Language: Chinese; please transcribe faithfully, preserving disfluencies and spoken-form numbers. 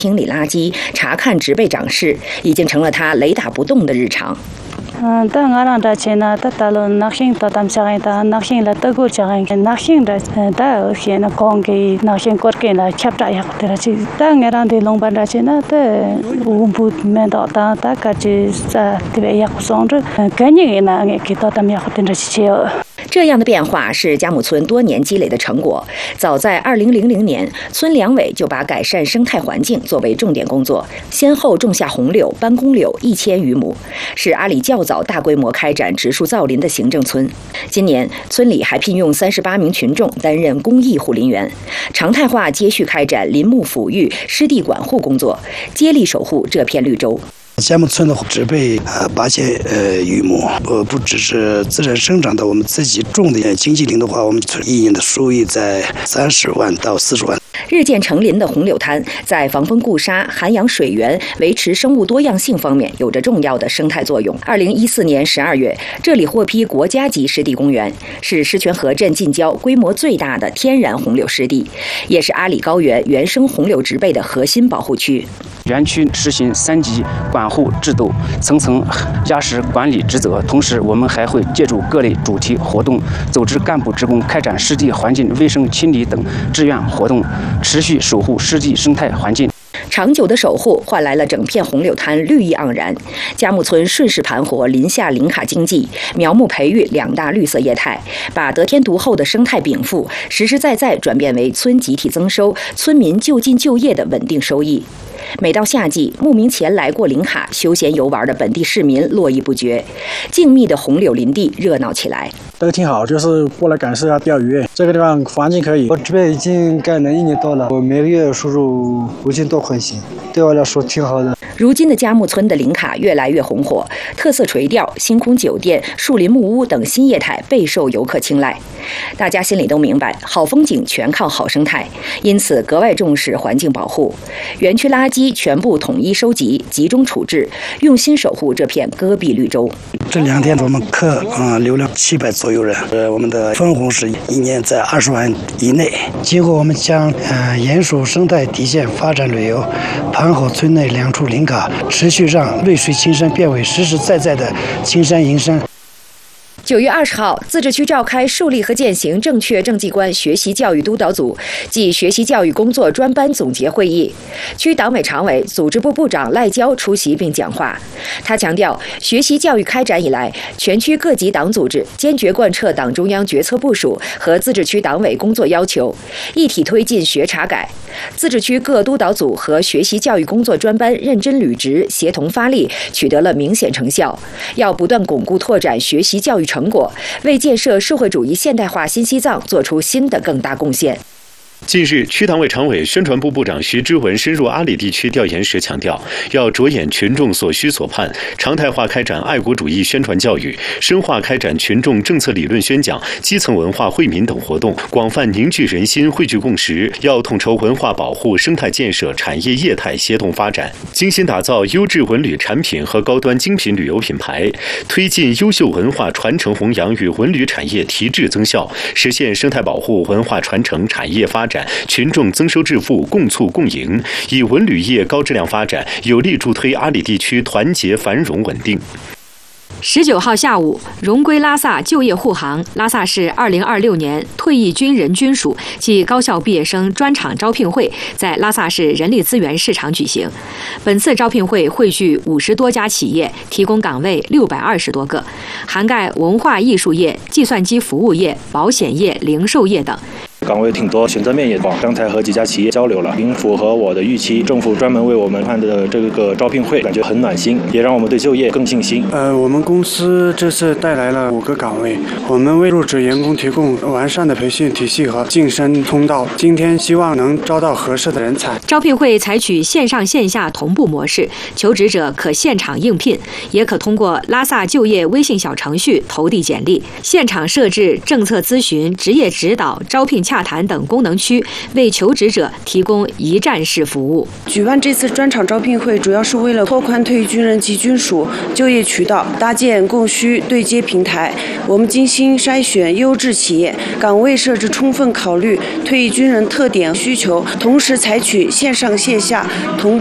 清理垃圾、查看植被长势，已经成了他雷打不动的日常。 嗯，但俺让大家呢，他打了那些到他们家的，那些了德国家人，那些的，嗯，他些那讲给那些国给那吃不呀，对了，是，但俺让的龙班大家呢，他我不没到他，他个是在这边也不送着，嗯，赶紧呢，俺给到他们也对着去哦。 这样的变化是佳木村多年积累的成果。早在二零零零年，村两委就把改善生态环境作为重点工作，先后种下红柳、斑公柳一千余亩，是阿里较早大规模开展植树造林的行政村。今年，村里还聘用三十八名群众担任公益护林员，常态化接续开展林木抚育、湿地管护工作，接力守护这片绿洲。 佳木村的植被呃八千呃余亩，呃不只是自然生长的，我们自己种的经济林的话，我们村一年的收益在三十万到四十万。 日渐成林的红柳滩，在防风固沙、涵养水源、维持生物多样性方面有着重要的生态作用。二零一四年十二月，这里获批国家级湿地公园，是狮泉河镇近郊规模最大的天然红柳湿地，也是阿里高原原生红柳植被的核心保护区。 园区实行三级管护制度，层层压实管理职责。同时，我们还会借助各类主题活动，组织干部职工开展湿地环境卫生清理等志愿活动，持续守护湿地生态环境。 长久的守护换来了整片红柳滩绿意盎然。佳木村顺势盘活林下林卡经济、苗木培育两大绿色业态，把得天独厚的生态禀赋实实在在转变为村集体增收、村民就近就业的稳定收益。每到夏季，慕名前来过林卡休闲游玩的本地市民络绎不绝，静谧的红柳林地热闹起来。 都挺好，就是过来感受一下钓鱼。这个地方环境可以。 我这边已经干了一年多了，我每个月收入五千多块钱，对我来说挺好的。 如今的佳木村的林卡越来越红火，特色垂钓、星空酒店、树林木屋等新业态备受游客青睐。大家心里都明白，好风景全靠好生态，因此格外重视环境保护。园区垃圾全部统一收集、集中处置，用心守护这片戈壁绿洲。 这两天我们客啊、呃、流量七百左右人，呃，我们的分红是一年在二十万以内。今后我们将呃严守生态底线，发展旅游，盘好村内两处林卡，持续让绿水青山变为实实在在的青山银山。 九月二十号，自治区召开树立和践行正确政绩观学习教育督导组暨学习教育工作专班总结会议，区党委常委、组织部部长赖娇出席并讲话。他强调，学习教育开展以来，全区各级党组织坚决贯彻党中央决策部署和自治区党委工作要求，一体推进学查改。自治区各督导组和学习教育工作专班认真履职、协同发力，取得了明显成效。要不断巩固拓展学习教育成果，为建设社会主义现代化新西藏做出新的更大贡献。 近日，区党委常委、宣传部部长徐之文深入阿里地区调研时强调，要着眼群众所需所盼，常态化开展爱国主义宣传教育，深化开展群众政策理论宣讲、基层文化惠民等活动，广泛凝聚人心、汇聚共识。要统筹文化保护、生态建设、产业业态协同发展，精心打造优质文旅产品和高端精品旅游品牌，推进优秀文化传承弘扬与文旅产业提质增效，实现生态保护、文化传承、产业发展、群众增收致富共促共赢，以文旅业高质量发展有力助推阿里地区团结繁荣稳定。 十九号下午，荣归拉萨就业护航。拉萨市二零二六年退役军人军属暨高校毕业生专场招聘会在拉萨市人力资源市场举行。本次招聘会汇聚五十多家企业，提供岗位六百二十多个，涵盖文化艺术业、计算机服务业、保险业、零售业等。 岗位挺多，选择面也广。刚才和几家企业交流了，挺符合我的预期。政府专门为我们办的这个招聘会，感觉很暖心，也让我们对就业更信心。 呃，我们公司这次带来了五个岗位，我们为入职员工提供完善的培训体系和晋升通道。今天希望能招到合适的人才。 招聘会采取线上线下同步模式，求职者可现场应聘，也可通过拉萨就业微信小程序投递简历。现场设置政策咨询、职业指导、招聘洽大潭等功能区，为求职者提供一站式服务。 举办这次专场招聘会，主要是为了拓宽退役军人及军属就业渠道，搭建供需对接平台。我们精心筛选优质企业，岗位设置充分考虑退役军人特点需求，同时采取线上线下同